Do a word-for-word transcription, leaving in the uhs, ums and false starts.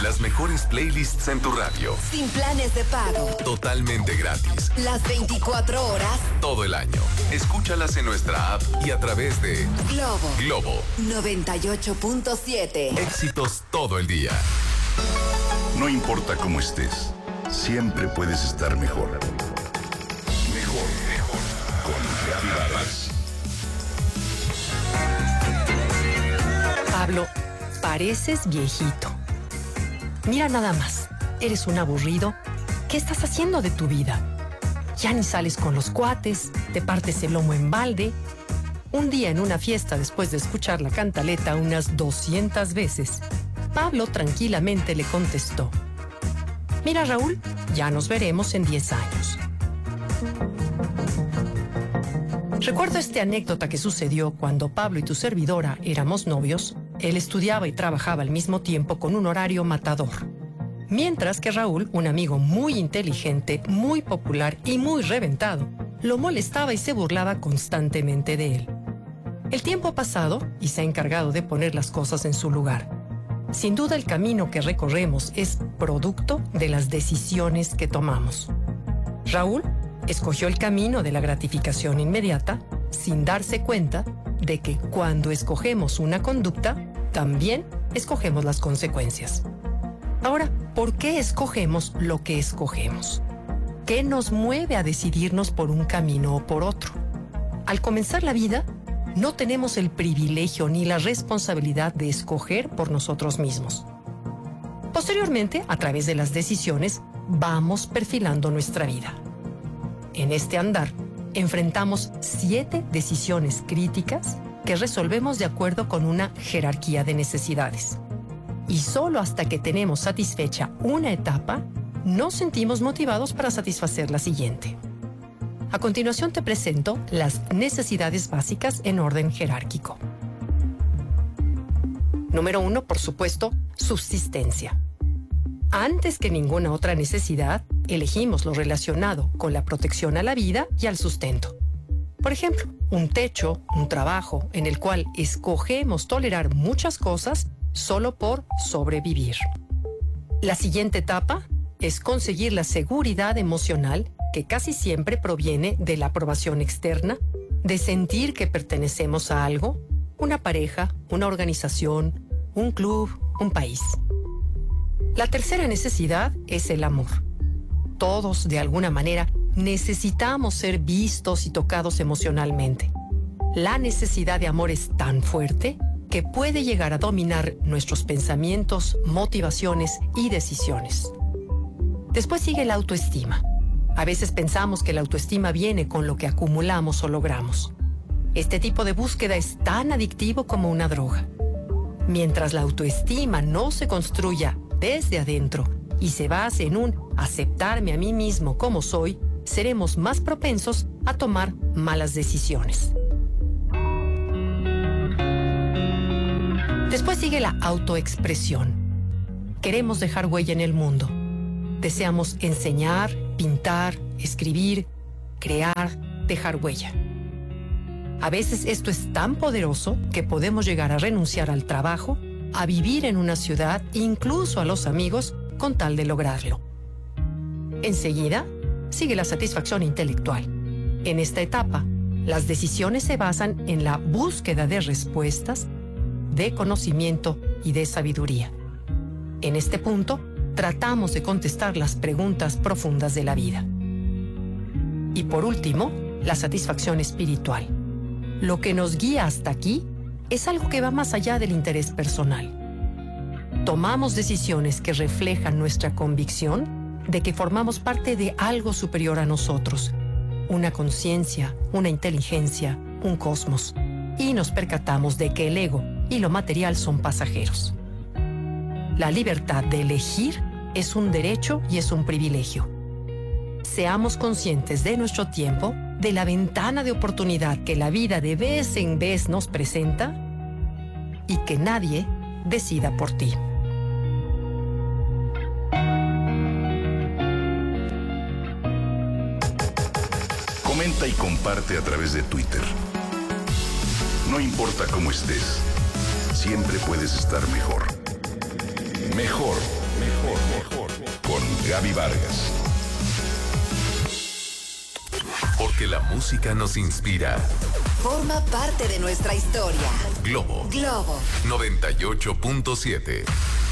Las mejores playlists en tu radio. Sin planes de pago. Totalmente gratis. Las veinticuatro horas. Todo el año. Escúchalas en nuestra app y a través de Globo. Globo noventa y ocho punto siete. Éxitos todo el día. No importa cómo estés, siempre puedes estar mejor. Mejor, mejor. Con Reavivadas. Pablo, pareces viejito. Mira nada más, eres un aburrido. ¿Qué estás haciendo de tu vida? Ya ni sales con los cuates, te partes el lomo en balde. Un día en una fiesta, después de escuchar la cantaleta unas doscientas veces, Pablo tranquilamente le contestó: mira, Raúl, ya nos veremos en diez años. Recuerdo esta anécdota que sucedió cuando Pablo y tu servidora éramos novios. Él estudiaba y trabajaba al mismo tiempo con un horario matador. Mientras que Raúl, un amigo muy inteligente, muy popular y muy reventado, lo molestaba y se burlaba constantemente de él. El tiempo ha pasado y se ha encargado de poner las cosas en su lugar. Sin duda el camino que recorremos es producto de las decisiones que tomamos. Raúl escogió el camino de la gratificación inmediata sin darse cuenta de que cuando escogemos una conducta, también escogemos las consecuencias. Ahora, ¿por qué escogemos lo que escogemos? ¿Qué nos mueve a decidirnos por un camino o por otro? Al comenzar la vida, no tenemos el privilegio ni la responsabilidad de escoger por nosotros mismos. Posteriormente, a través de las decisiones, vamos perfilando nuestra vida. En este andar, enfrentamos siete decisiones críticas que resolvemos de acuerdo con una jerarquía de necesidades. Y solo hasta que tenemos satisfecha una etapa, nos sentimos motivados para satisfacer la siguiente. A continuación te presento las necesidades básicas en orden jerárquico. Número uno, por supuesto, subsistencia. Antes que ninguna otra necesidad, elegimos lo relacionado con la protección a la vida y al sustento. Por ejemplo, un techo, un trabajo en el cual escogemos tolerar muchas cosas solo por sobrevivir. La siguiente etapa es conseguir la seguridad emocional que casi siempre proviene de la aprobación externa, de sentir que pertenecemos a algo, una pareja, una organización, un club, un país. La tercera necesidad es el amor. Todos, de alguna manera, necesitamos ser vistos y tocados emocionalmente. La necesidad de amor es tan fuerte que puede llegar a dominar nuestros pensamientos, motivaciones y decisiones. Después sigue la autoestima. A veces pensamos que la autoestima viene con lo que acumulamos o logramos. Este tipo de búsqueda es tan adictivo como una droga. Mientras la autoestima no se construya desde adentro y se base en un aceptarme a mí mismo como soy, seremos más propensos a tomar malas decisiones. Después sigue la autoexpresión. Queremos dejar huella en el mundo. Deseamos enseñar, pintar, escribir, crear, dejar huella. A veces esto es tan poderoso que podemos llegar a renunciar al trabajo, a vivir en una ciudad, incluso a los amigos, con tal de lograrlo. Enseguida, sigue la satisfacción intelectual. En esta etapa, las decisiones se basan en la búsqueda de respuestas, de conocimiento y de sabiduría. En este punto, tratamos de contestar las preguntas profundas de la vida. Y por último, la satisfacción espiritual. Lo que nos guía hasta aquí es algo que va más allá del interés personal. Tomamos decisiones que reflejan nuestra convicción de que formamos parte de algo superior a nosotros, una conciencia, una inteligencia, un cosmos, y nos percatamos de que el ego y lo material son pasajeros. La libertad de elegir es un derecho y es un privilegio. Seamos conscientes de nuestro tiempo, de la ventana de oportunidad que la vida de vez en vez nos presenta y que nadie decida por ti. Comenta y comparte a través de Twitter. No importa cómo estés, siempre puedes estar mejor. Mejor, Gaby Vargas. Porque la música nos inspira. Forma parte de nuestra historia. Globo Globo noventa y ocho punto siete.